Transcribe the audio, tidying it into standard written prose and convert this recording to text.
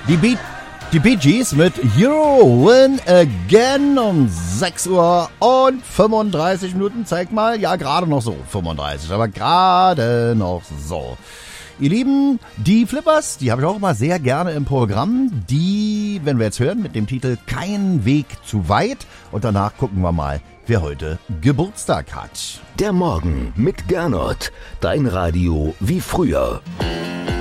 Die Bee Gees mit Hero Win Again um 6 Uhr und 35 Minuten. Zeig mal, ja, gerade noch so 35, aber gerade noch so. Ihr Lieben, die Flippers, die habe ich auch immer sehr gerne im Programm. Die, wenn wir jetzt hören, mit dem Titel Kein Weg zu weit. Und danach gucken wir mal, wer heute Geburtstag hat. Der Morgen mit Gernot. Dein Radio wie früher.